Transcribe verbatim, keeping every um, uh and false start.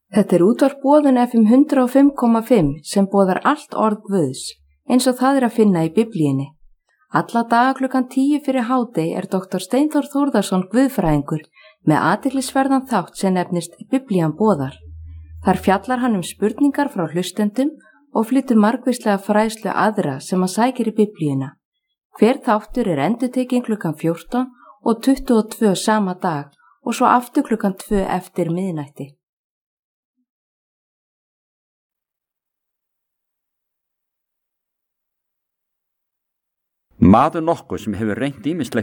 Þetta er útvarp Boðun F M hundrað og fimm komma fimm sem boðar allt orð Guðs, eins og það er að finna í Biblíunni. Alla daga klukkan tíu fyrir hádegi er doktor Steinþór Þórðarson guðfræðingur með athyglisverðan þátt sem nefnist Biblían boðar. Þar fjallar hann um spurningar frá hlustendum og flytur margvíslega fræðslu aðra sem hann sækir í Biblíuna. Hver þáttur er endurtekinn klukkan fjórtán og tuttugu og tvö sama dag og svo aftur klukkan tvö eftir miðnætti. Maður nokkuð sem hefur reynt ýmislegt